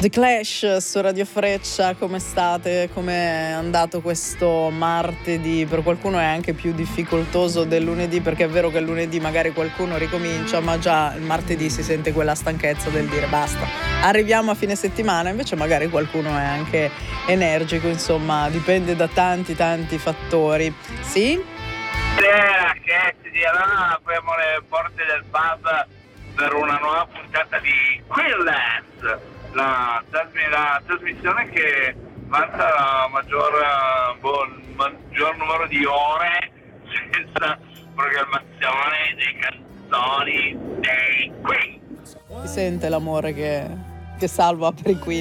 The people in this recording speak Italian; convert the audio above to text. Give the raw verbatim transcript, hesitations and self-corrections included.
The Clash su Radio Freccia, come state? Come è andato questo martedì? Per qualcuno è anche più difficoltoso del lunedì, perché è vero che il lunedì magari qualcuno ricomincia, ma già il martedì si sente quella stanchezza del dire basta, arriviamo a fine settimana. Invece magari qualcuno è anche energico, insomma dipende da tanti tanti fattori. Sì? Sera che si dirà, apriamo le porte del pub per una nuova puntata di Quillless, la, trasmi- la trasmissione che vanta la maggior, boh, maggior numero di ore senza programmazione dei canzoni dei Queen. Si sente l'amore che, che salva per i Queen.